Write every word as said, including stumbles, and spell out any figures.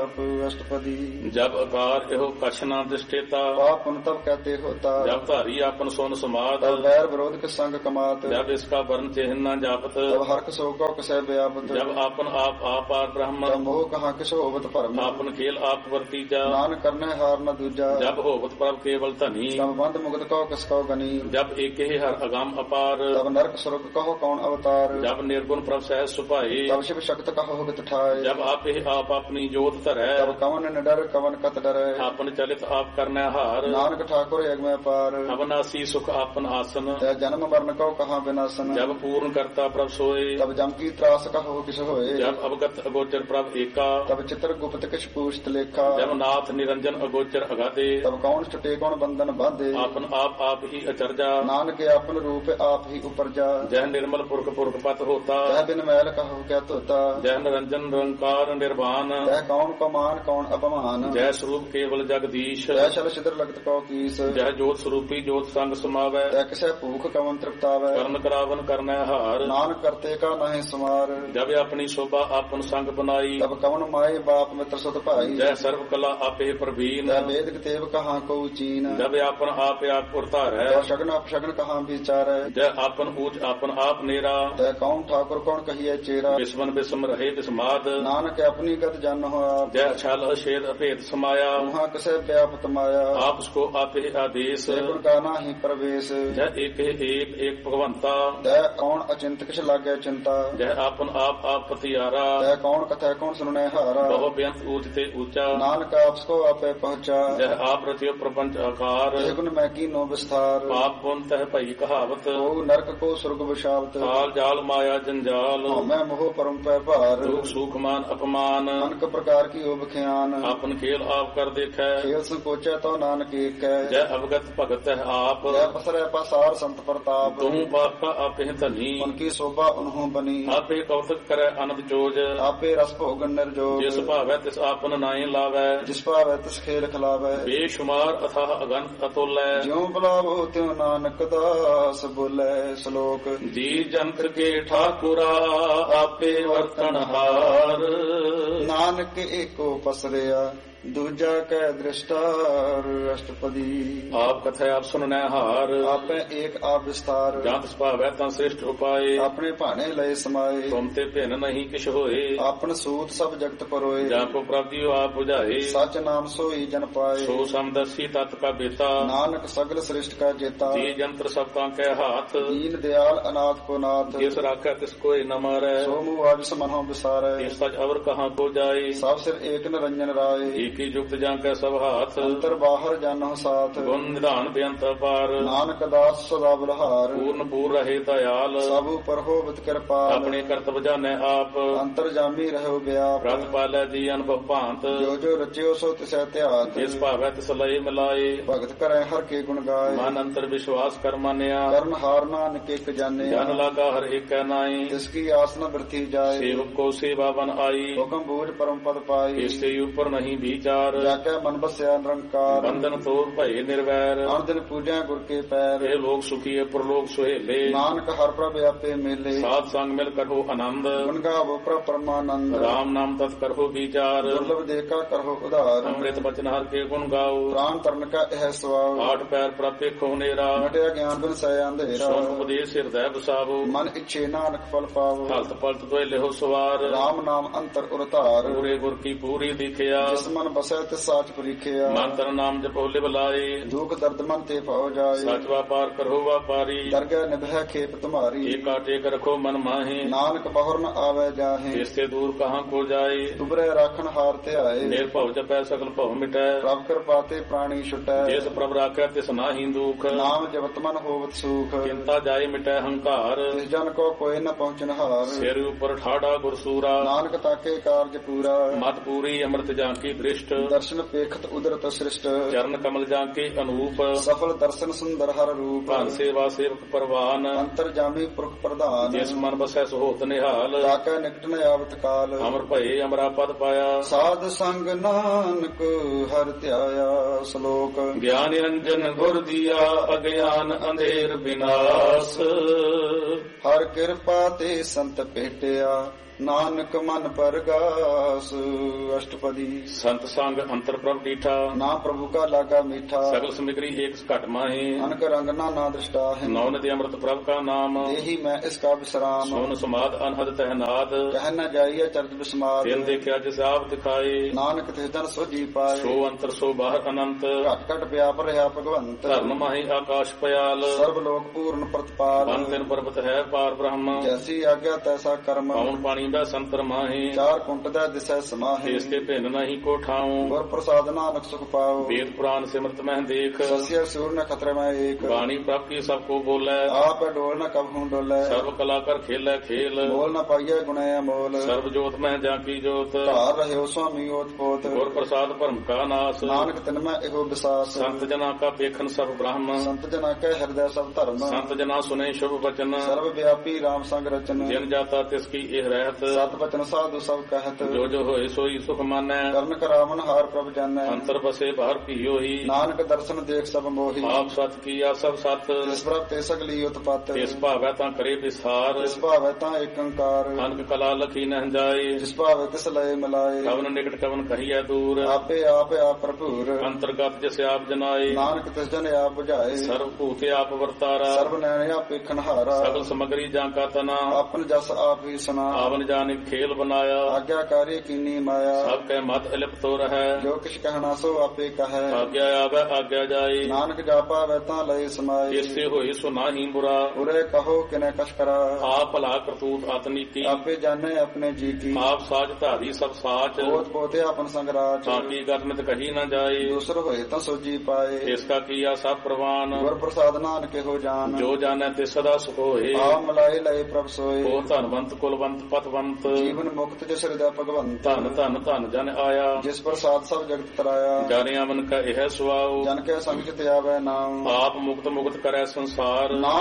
जाप अष्टपदी। जब आकार एहो कछ न दृष्टेता, पाप पुन तब कहते होता। जब धारी आपन सोन समाद, तब बैर विरोध के संग कमात। जब इसका वर्ण चिन्ह न जापत, तब हर्क शोको कसै व्यापत। जब आपन आप आपार ब्रह्म, तब मोह कहाँ किसो होवत भरम। आपन खेल आप वर्तीजा, नानक करने हार न दूजा। जब होवत प्रभ केवल धनी, तब बंद मुगत कहो किसको गनी। जब एक ही हर अगाम अपार, तब नरक स्वर्ग कहो कौन अवतार। जब निर्गुण प्रभ सहज सुपाए, तब शिव शक्त कहो होगत ठाए। जब आप ही आप अपनी जोत धरै, तब कवन निडर कवन कत डरै। आपन चलित आप करने हार, नानक ठाकुर यज्ञ में पार। अवनासी सुख आपन आसन, तै जन्म मरण कहो कहाँ विनाशन। जब पूर्ण करता प्रभ सोए, तब जम की त्रास कहो किस होए। जब अवगत अगोचर प्रभ एका, तब चित्र गुप्त किछ पूछत लेखा। जब नाथ निरंजन अगोचर अगाधे, तब कौन छुटे कौन बंधन बांधे। आपन आप आप ही अचरजा, नानक आपन रूप आप ही उपरजा। जह निर्मल पुरख पुरख पत होता, तह बिन मैल कहो क्या तोता। जह निरंजन निरंकार निर्वाण, तह कौन को मान कौन अपमान। जय स्वरूप केवल जगदीश, तह चल छिद्र लगत कौ कीस। जय जोत स्वरूपी जोत संग समावै, तह किसै भूख कवन तृप्तावै। कर्ण करावन करनै हार, नानक करते का नहीं सुमार। जब अपनी शोभा आपन संग बनाई, तब कवन माए बाप मित्र सुत भाई। जय सर्व कला आपे प्रवीण, तह वेद तेव कहाँ को चीन। जब आपन आप आप उरतार है, तह शगन अपशगन कहाँ विचार। जय आपन ऊंच आपन आप नेरा, तह कौन ठाकुर कौन कहिए चेरा। विस्मन विस्म रहे विस्माद, नानक अपनी गत जन हो आप। जय छल छेद अभेद समाया, वहाँ किसे व्यापत माया। आप उसको आपे आदेश, गुण का नाही प्रवेश। जय एक ही एक एक भगवंता, तह कौन अचिंत किस लागे चिंता। जय आपन आप आप पतियारा, तह कौन कथा कौन सुनने हारा। बहु बेअंत ऊंचते ऊंचा, नानक आपको आपे पहुँचा। जय आप रचियो प्रपंच आकार, गुण मैं की नो विस्तार। पाप पुन तह भई कहावत, ओ नरक को स्वर्ग विशावत। काल जाल माया जंजाल, मैं मोह परम पे भार। दुख सुख मान अपमान, अनक प्रकार की ओब ख्यान। आपन खेल आप कर देखै, खेल संकोचे तो नानक एक है। जय अवगत भगत है आप, जय पसरे पसार संत प्रताप। तुम बाप का आपे धनी, उनकी शोभा उन्हों बनी। आपे कौतक करे अनंत जोज, आपे रस भोगन निर्जोग। जिस भावै तिस आपन नाई लावै, जिस पावै तिस खेल खिलावै। बेशुमार अथाह अगंत अतुल, ज्यों बुलावो त्यों नानक दास बोले श्लोक। जी जंत के ठाकुरा आपे वर्तन हार, नानक एको पसरिया दूजा कै दृष्टार। अष्टपदी। आप कथा आप सुनने हार, आपे एक आप विस्तार। जात स्वभावै ता श्रेष्ठ उपाय, अपने भाने लय समाये। तुम ते भिन्न नहीं किछ होए, आपन सूत सब जगत परोए। जाको प्राप्तियो आप बुझाए, सच नाम सोई जन पाए। सो समदर्शी तत् का बेता, नानक सगल श्रेष्ठ का जेता। जी जंत्र सब के हाथ, दीन दयाल अनाथ को नाथ। जिस राखै तिस कोई न मारै, सो मुआविस मनों विसारै। इस सच अवर कहाँ को जाए, सब सिर एक निरंजन राय। एक ही युक्त जांकै सब हाथ, अंतर बाहर जानो साथ। गुण निधान बेअंत अपार, नानक दास सदा बलहार। पूर्ण पूर रहे दयाल, सब पर होवत कृपाल। अपने कर्तव्य जाने आप, अंतर जामी रहो व्याप। रत पालै जी अनुभव भांत, जो जो रचियो सो तिसै त्यात। जिस भावै तिस लय मिलाए, भगत करे हर के गुण गाय। मन अंतर विश्वास कर मानिया, करण हार नानक एक जाने। जन लागा हर एक नाई, जिसकी आस न वृथी जाए। सेवक को सेवा बन आई, हुक्म बूझ परम पद पाई। इससे ऊपर नहीं विचार, जाके मन बस्या निरंकार। बंधन तोड़ भय निर्वैर, हर दिन पूजा गुर के पैर। हे लोग सुखी प्रलोक सुहेले, नानक हर प्रभ आपे मेले। साध संग मिल करहो आनंद, गुण गावो प्रभ परमानंद। राम नाम तत् करहो विचार, दुर्लभ देखा करहो उधार। अमृत बचन हर के गुण गाओ, प्राण तरन का यह स्वभाव। आठ पैर प्राप्य खोनेरा, मटिया ज्ञान बिन सय अंधेरा। सोन उपदेश हृदय बसावो, मन इच्छे नानक फल पावो। हलत पलत तो लेहो सवार, राम नाम अंतर उरतार। पूरे गुर की पूरी दिखिया, जिस मन बसै तिस साच परीखिया। मंत्र नाम जपो लिव लाए, दुख दर्द मन ते पाओ जाए। सच व्यापार करहो व्यापारी, दरगह निभै खेप तुम्हारी। एका टेक रखो मन माहे, नानक बहुर न आवे जाहे। इससे दूर कहाँ को जाए, तुबरे राखन हार ते आए। निर्भव जपै सकल भव मिटै, प्रभ कृपा ते प्राणी छुटै। जिस प्रभ राखै तिस नाहि दुख, नाम जपत मन होवत सुख। चिंता जाय मिटै हंकार, तिस जन को कोई न पहुँचन हार। सिर ऊपर ठाड़ा गुरसूरा, नानक ताके कार्य पूरा। मत पूरी अमृत जांकी दृष्ट, दर्शन पेखत उदरत सृष्ट। चरण कमल जांके अनूप, सफल दर्शन सुंदर हर रूप। भान सेवा सेवक परवान, अंतर जामी पुरख प्रधान। जिस मन बसै सुहोत निहाल, ताकै निकट न आवत काल। अमर भये अमरा पद पाया, साध संग नानक हर त्याया। श्लोक। ज्ञान निरंजन गुर दिया, अज्ञान अंधेर विनाश। हर कृपा ते संत भेटिया, ਨਾਨਕ ਮਨ ਪਰਗਾਸ। ਅਸ਼ਟਪਦੀ। ਸੰਤ ਸੰਗ ਅੰਤਰ ਪ੍ਰਭ ਡੀਠਾ, ਨਾ ਪ੍ਰਭੂ ਕਾ ਲਾਗਾ ਮੀਠਾ। ਸਗਲ ਸਮਿਗਰੀ ਏਕ ਘਟ ਮਾਹੇ, ਅਨਕ ਰੰਗ ਨਾਨਾ ਦ੍ਰਿਸ਼ਟਾ ਹੈ। ਨੌ ਨਿਧਿ ਅੰਮ੍ਰਿਤ ਪ੍ਰਭ ਕਾ ਨਾਮ, ਦੇਹੀ ਮੈਂ ਇਸ ਕਾ ਵਿਸਰਾਮ। ਸੋਨ ਸਮਾਦ ਅਨਹਦ ਤਹਿਨਾਦ, ਕਹਿ ਨ ਜਾਈਏ ਚਰਜ ਬਿਸਮਾਦ। ਤਿਨ ਦੇਖਿਆ ਜਿਸ ਆਪ ਦਿਖਾਏ, ਨਾਨਕ ਤਿਸ ਜਨ ਸੋਜੀ ਪਾਏ। ਸੋ ਅੰਤਰ ਸੋ ਬਾਹਰ ਅਨੰਤ, ਘਟ ਘਟ ਵਿਆਪ ਰਿਹਾ ਭਗਵੰਤ। ਧਰਨ ਮਾਹੀ ਆਕਾਸ਼ ਪਿਆਲ, ਸਰਬ ਲੋਕ ਪੂਰਨ ਪ੍ਰਤਪਾਲ। ਪੰਨ ਤਿਨ ਪਰਬਤ ਹੈ ਪਾਰ ਬ੍ਰਹਮ, ਜੈਸੀ ਆਗਿਆ ਤੈਸਾ ਕਰਮ। ਪਉਣ ਪਾਣੀ ਦਾ ਸੰਤਰ ਮਾਹੇ, ਚਾਰ ਕੁੰਟ ਦਾ ਦਿਸੈ ਸਮਾਹੇ। ਇਸ ਕੇ ਭਿੰਨ ਨਹੀਂ ਕੋ ਠਾਉ, ਗੁਰ ਪ੍ਰਸਾਦ ਨਾਨਕ ਸੁਖ ਪਾਓ। ਵੇਦ ਪੁਰਾਨ ਸਿਮਰਤ ਮਹਿ ਦੇਖ, ਸਸਿਆ ਸੂਰ ਨ ਖਤਰੇ ਮੈਂ ਏਕ। ਬਾਣੀ ਪ੍ਰਭ ਕੀ ਸਭ ਕੋ ਬੋਲੇ, ਆਪ ਡੋਲ ਨ ਕਬਹੂ ਡੋਲੇ। ਸਰਬ ਕਲਾ ਕਰ ਖੇਲੇ ਖੇਲ, ਬੋਲ ਨ ਪਾਈਏ ਗੁਣੇ ਅਮੋਲ। ਸਰਬ ਜੋਤ ਮਹਿ ਜਾਂ ਕੀ ਜੋਤ, ਧਾਰ ਰਹਿਓ ਸੁਆਮੀ ਓਤ ਪੋਤ। ਗੁਰ ਪ੍ਰਸਾਦ ਭਰਮ ਕਾ ਨਾਸ, ਨਾਨਕ ਤਿਨ ਮੈਂ ਇਹੋ ਵਿਸਾਸ। ਸੰਤ ਜਨਾ ਕਾ ਵੇਖਨ ਸਭ ਬ੍ਰਹਮ, ਸੰਤ ਜਨਾ ਕੈ ਹਿਰਦੈ ਸਭ ਧਰਮ। ਸੰਤ ਜਨਾ ਸੁਨੇ ਸ਼ੁਭ ਬਚਨ, ਸਰਬ ਵਿਆਪੀ ਰਾਮ ਸੰਗ ਰਚਨ। ਜਿਨ ਜਾਤਾ ਤਿਸ ਕੀ ਇਹ ਰਹਿਤ, ਸਤ ਬਚਨ ਸਾਧੂ ਸਭ ਕਹਿਤ। ਜੋ ਜੋ ਹੋਏ ਸੋਈ ਸੁਖ ਮਾਨੈ, ਕਰਨ ਕਰਾਵਨ ਹਾਰ ਪ੍ਰਭ ਜਾਣੈ। ਅੰਤਰ ਬਸੇ ਬਾਹਰ ਭੀਓਹੀ, ਨਾਨਕ ਦਰਸ਼ਨ ਦੇਖ ਸਭ ਮੋਹੀ। ਆਪ ਸਤ ਕੀਆ ਸਭ ਸਤ, ਜਿਸ ਪ੍ਰਭ ਤੇ ਸਗਲੀ ਉਤਪਤ। ਇਸ ਭਾਵੈ ਤਾਂ ਕਰੇ ਵਿਸਾਰ, ਜਿਸ ਭਾਵੈ ਤਾਂ ਏਕੰਕਾਰ। ਅਨਕ ਕਲਾ ਲਖੀ ਨਹਿ ਜਾਏ, ਜਿਸ ਭਾਵੈ ਤਿਸ ਲਏ ਮਿਲਾਏ। ਕਵਨ ਨਿਕਟ ਕਵਨ ਕਹੀਐ ਦੂਰ, ਆਪੇ ਆਪ ਆਪ ਭਰਪੂਰ। ਅੰਤਰਗਤ ਜਿਸ ਆਪ ਜਨਾਏ, ਨਾਨਕ ਤਿਸ ਜਨ ਆਪ ਬੁਝਾਏ। ਸਰਬ ਭੂਤ ਆਪ ਵਰਤਾਰਾ, ਸਰਬ ਨੈਣ ਆਪੇ ਖਨਹਾਰਾ। ਸਗਲ ਸਮਗਰੀ ਜਾਂ ਕਾ ਤਨਾ, ਆਪਨ ਜਸ ਆਪ ਹੀ ਸੁਨਾ। ਆਵਨ ਜਾਨਿ ਖੇਲ ਬਨਾਇਆ, ਆਗਿਆਕਾਰੀ ਕੀਨੀ ਮਾਇਆ। ਸਭ ਕੈ ਮਤ ਅਲਿਪਤੋ ਰਹੈ, ਜੋ ਕਿਛ ਕਹਿਣਾ ਸੋ ਆਪੇ ਕਹੈ। ਆਗਿਆ ਆਵੈ ਆਗਿਆ ਜਾਏ, ਨਾਨਕ ਜਾਪਾ ਵੈ ਤਾਂ ਲਏ ਸਮਾਏ। ਇਸੇ ਹੋਏ ਸੋ ਨਾਹੀ ਬੁਰਾ, ਉਰੇ ਕਹੋ ਕਿਨੇ ਕਛ ਕਰਾ। ਆਪ ਭਲਾ ਕਰਤੂਤ ਆਤਨੀਤੀ, ਆਪੇ ਜਾਣੇ ਆਪਣੇ ਜੀ ਕੀ। ਆਪ ਸਾਜ ਧਾਰੀ ਸਭ ਸਾਚ, ਪੋਤ ਪੋਤੇ ਆਪਨ ਸੰਗ ਰਾਜ। ਤਾਂ ਕੀ ਕਰਮਿਤ ਕਹੀ ਨਾ ਜਾਏ, ਦੂਸਰ ਹੋਏ ਤਾਂ ਸੋਜੀ ਪਾਏ। ਇਸ ਕਾ ਕੀਆ ਸਭ ਪ੍ਰਵਾਨ, ਗੁਰ ਪ੍ਰਸਾਦ ਨਾਨਕ ਇਹੋ ਜਾਨ। ਜੋ ਜਾਣੈ ਤੇ ਸਦਾ ਸੁਖ ਹੋਏ। ਆ ਮਲਾਏ ਲਏ ਪ੍ਰਭ ਸੋਏ। ਉਹ ਧਨਵੰਤ ਕੁਲਵੰਤ ਪਤਵੰਤ, ਜੀਵਨ ਮੁਕਤ ਜਿਸ ਹਿਰਦੈ ਭਗਵੰਤ। ਧਨ ਧਨ ਧਨ ਜਨ ਆਇਆ, ਜਿਸ ਪ੍ਰਸਾਦ ਸਭ ਜਗਤ ਤਰਾਇਆ। ਜਾਣਿਆ ਮਨ ਕਾ ਇਹ ਸੁਆਉ, ਜਨ ਕੈ ਸੰਗ ਚਿਤ ਆਵੈ ਨਾਮ। ਆਪ ਮੁਕਤ ਮੁਕਤ ਕਰੈ ਸੰਸਾਰ।